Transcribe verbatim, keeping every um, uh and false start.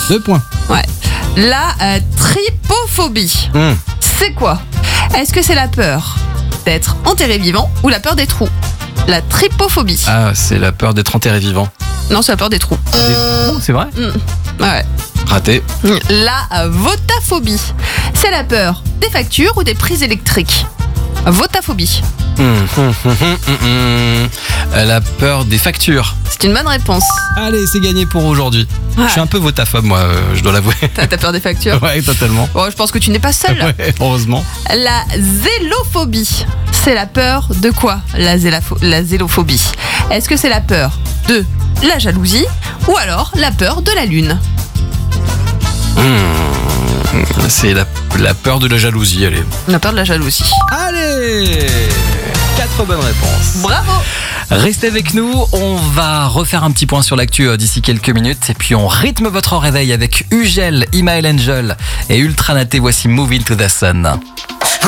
Deux points. Ouais. La euh, trypophobie, Mmh. c'est quoi? Est-ce que c'est la peur d'être enterré vivant ou la peur des trous? La trypophobie. Ah, c'est la peur d'être enterré vivant. Non, c'est la peur des trous. Oh, c'est vrai? Mmh. Ouais. Raté. La euh, votaphobie, c'est la peur des factures ou des prises électriques? Votaphobie. Mmh, mmh, mmh, mmh, mmh. Euh, La peur des factures. C'est une bonne réponse. Allez, c'est gagné pour aujourd'hui. Ouais. Je suis un peu votaphobe, moi, euh, je dois l'avouer. T'as t'as peur des factures? Ouais, totalement. Bon, je pense que tu n'es pas seul. Ouais, heureusement. La zélophobie, c'est la peur de quoi? La, zélapho- la zélophobie. Est-ce que c'est la peur de la jalousie ou alors la peur de la lune? Mmh. C'est la, la peur de la jalousie, allez. La peur de la jalousie. Allez, quatre bonnes réponses. Bravo! Restez avec nous, on va refaire un petit point sur l'actu euh, d'ici quelques minutes et puis on rythme votre réveil avec Ugel, Imael Angel et Ultra Naté. Voici Move Into the Sun.